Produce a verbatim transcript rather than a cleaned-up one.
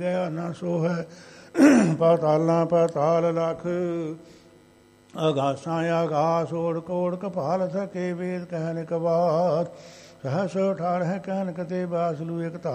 ਗਿਆ ਨਾ ਸੋ ਹੈ। ਪਾਤਾਲਾਂ ਪਾਤਾਲ ਲਖ ਆਗਾਸਾਂ ਆਗਾਸ ਓੜਕ ਓੜਕ ਭਾਲ ਸਕੇ ਵੇਦ ਕਹਿਨ ਕਬਾਤ। ਸਹਸ ਅਠਾਰਹ ਕਹਿਨ ਕਤੇ ਬਾਸਲੂ ਇਕ